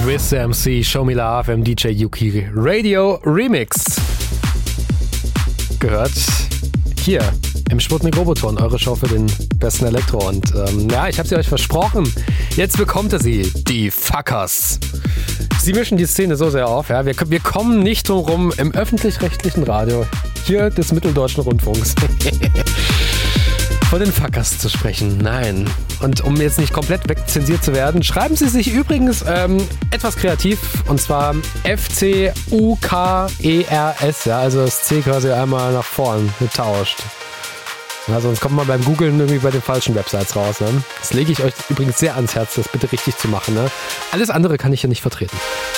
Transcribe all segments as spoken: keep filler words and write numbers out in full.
Wiz M C, Show Me Love im D J Yuki Radio Remix. Gehört hier im Sputnik Roboton, eure Show für den besten Elektro. Und ähm, ja, ich habe sie euch versprochen. Jetzt bekommt ihr sie, die Fuckers. Sie mischen die Szene so sehr auf. Ja? Wir, wir kommen nicht drum rum im öffentlich-rechtlichen Radio, hier des Mitteldeutschen Rundfunks, von den Fuckers zu sprechen. Nein. Und um jetzt nicht komplett wegzensiert zu werden, schreiben Sie sich übrigens ähm, etwas kreativ, und zwar F C U K E R S, ja, also das C quasi einmal nach vorn getauscht. Ja, sonst kommt man beim Googlen irgendwie bei den falschen Websites raus. Ne? Das lege ich euch übrigens sehr ans Herz, das bitte richtig zu machen. Ne? Alles andere kann ich hier nicht vertreten.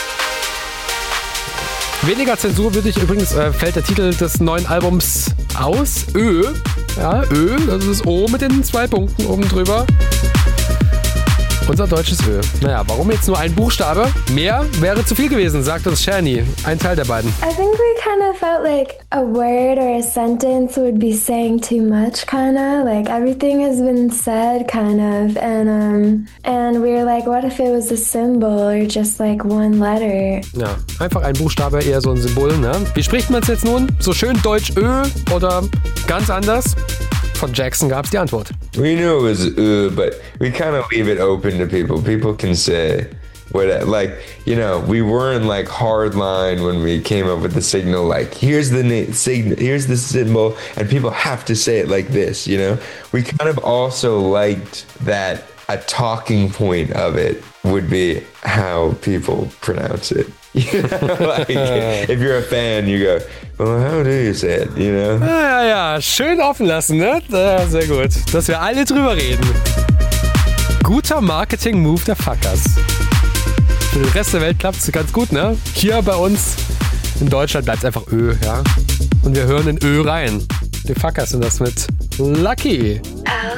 Weniger Zensur würde ich übrigens, äh, fällt der Titel des neuen Albums aus. Ö. Ja, Ö, das ist O mit den zwei Punkten oben drüber. Unser deutsches Ö. Naja, warum jetzt nur ein Buchstabe? Mehr wäre zu viel gewesen, sagt uns Shani. Ein Teil der beiden. I think we kind of felt like a word or a sentence would be saying too much, kind of. Like everything has been said, kind of. And um, and we were like, what if it was a symbol or just like one letter? Ja, einfach ein Buchstabe, eher so ein Symbol, ne? Wie spricht man es jetzt nun? So schön deutsch Ö oder ganz anders? Von Jackson gab es die Antwort. We knew it was uh, but we kind of leave it open to people. People can say what, like, you know, we weren't like hard line when we came up with the signal. Like, here's the na- signal, here's the symbol, and people have to say it like this. You know, we kind of also liked that a talking point of it would be how people pronounce it. You know, like, if you're a fan, you go, well, how do you say it, you know? Ja, ja, ja, schön offen lassen, ne? Ja, sehr gut. Dass wir alle drüber reden. Guter Marketing-Move der Fuckers. Für den Rest der Welt klappt es ganz gut, ne? Hier bei uns in Deutschland bleibt es einfach Ö, ja? Und wir hören in Ö rein. Die Fuckers sind das mit Lucky. L